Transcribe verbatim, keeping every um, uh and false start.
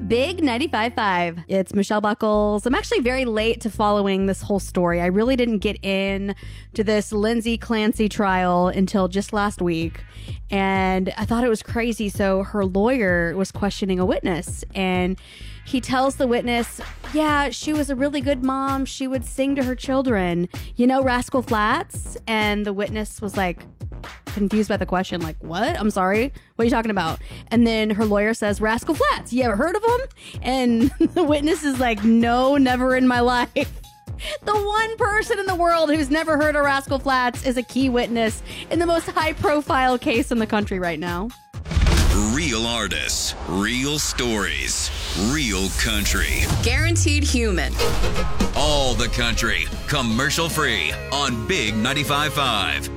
Big ninety-five point five. It's Michelle Buckles. I'm actually very late to following this whole story. I really didn't get in to this Lindsay Clancy trial until just last week. And I thought it was crazy. So her lawyer was questioning a witness, and he tells the witness, yeah, she was a really good mom. She would sing to her children. You know Rascal Flatts? And the witness was like, confused by the question, like, what? I'm sorry, what are you talking about? And then her lawyer says, Rascal Flatts, you ever heard of them? And the witness is like, no, never in my life. The one person in the world who's never heard of Rascal Flatts is a key witness in the most high profile case in the country right now. Real artists, real stories, real country. Guaranteed human. All the country, commercial free on Big ninety-five point five.